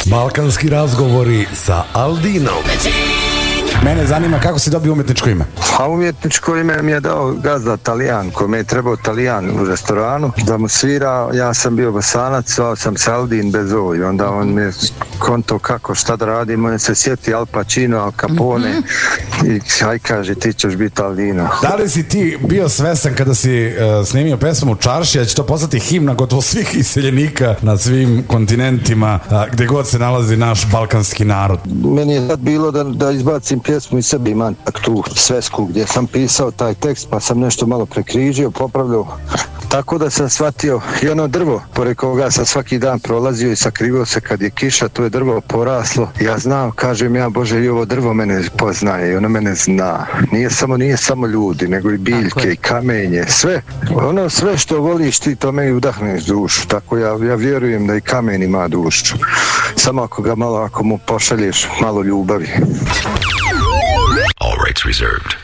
Balkanski razgovori sa Aldinom. Mene zanima kako si dobio umjetničko ime. A umjetničko ime mi je dao gazda Talijan, kome je trebao Talijan u restoranu da mu svira. Ja sam bio Bosanac, zvao sam se Aldin bez O i onda on mi je konto kako, šta da radim, on se sjeti Al Pacino, Al Capone i aj kaže ti ćeš biti Aldino. Da li si ti bio svestan kada si snimio pesmu Čaršija, da će to postati himna gotovo svih iseljenika na svim kontinentima gdje god se nalazi naš balkanski narod? Meni je sad bilo da izbacim pjesmu iz sebe, imam tu svesku gdje sam pisao taj tekst pa sam nešto malo prekrižio, popravljao. Tako da sam shvatio i ono drvo pored koga sam svaki dan prolazio i sakrivao se kad je kiša, to je drvo poraslo. Ja znam, kažem ja, Bože, i ovo drvo mene poznaje i ono mene zna. Nije samo ljudi, nego i biljke i kamenje, sve. Ono sve što voliš ti, to meni udahneš dušu. Tako ja vjerujem da i kamen ima dušu. Samo ako mu pošalješ malo ljubavi. All rights reserved.